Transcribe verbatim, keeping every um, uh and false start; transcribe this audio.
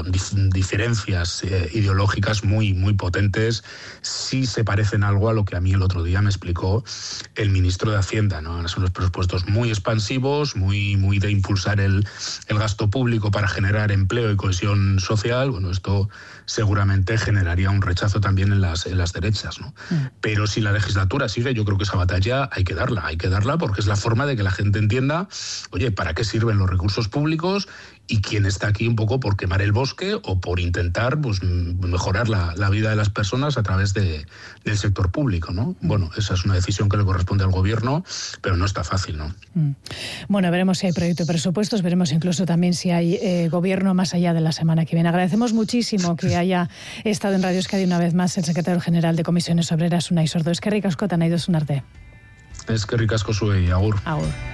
dif- diferencias eh, ideológicas muy, muy potentes, sí se parecen algo a lo que a mí el otro día me explicó el ministro de Hacienda, ¿no? Son los presupuestos muy expansivos, muy, muy de impulsar el, el gasto público para generar empleo y cohesión social. Bueno, esto seguramente generaría un rechazo también en las, en las derechas, ¿no? Mm. Pero si la legislatura sigue, yo creo que esa batalla hay que darla, hay que darla porque es la forma de que la gente entienda, oye, ¿para qué sirven los recursos públicos? Y quién está aquí un poco por quemar el bosque o por intentar pues, mejorar la, la vida de las personas a través de, del sector público, ¿no? Bueno, esa es una decisión que le corresponde al gobierno, pero no está fácil, ¿no? Bueno, veremos si hay proyecto de presupuestos, veremos incluso también si hay eh, gobierno más allá de la semana que viene. Agradecemos muchísimo que haya estado en Radio Euskadi una vez más el secretario general de Comisiones Obreras, Unai Sordo. Eskerrik asko eta nahi duzun arte. Eskerrik asko zuei, agur. Agur.